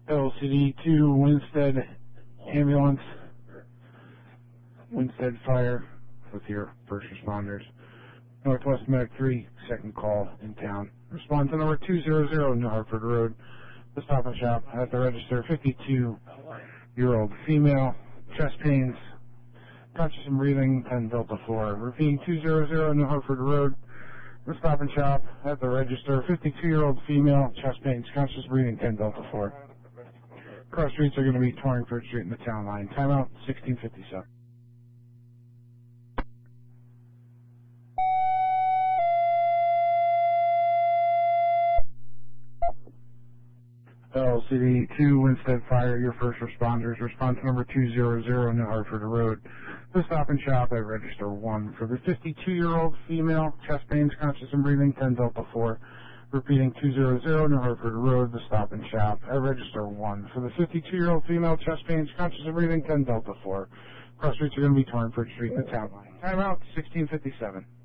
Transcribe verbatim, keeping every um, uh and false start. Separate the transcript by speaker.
Speaker 1: L C D two Winstead Ambulance, Winstead Fire with your first responders. Northwest Medic three, second call in town. Respond to number two hundred New Hartford Road, the Stop and Shop at the register. fifty-two-year-old female, chest pains, conscious and breathing, ten Delta four. Repeating two hundred New Hartford Road, the Stop and Shop at the register. fifty-two-year-old female, chest pains, conscious breathing, ten Delta four. Cross streets are going to be Torringford Street in the town line. Timeout sixteen fifty-seven. L C D two Winstead Fire, your first responders. Respond to number two hundred New Hartford Road, the Stop and Shop at register one. For the fifty-two-year-old female, chest pains, conscious and breathing, ten Delta four. Repeating two hundred New Hartford Road, the Stop and Shop at register one. For the fifty-two-year-old female, chest pains, conscious and breathing, ten Delta four. Cross streets are going to be Torringford Street in the town line. Timeout sixteen fifty-seven.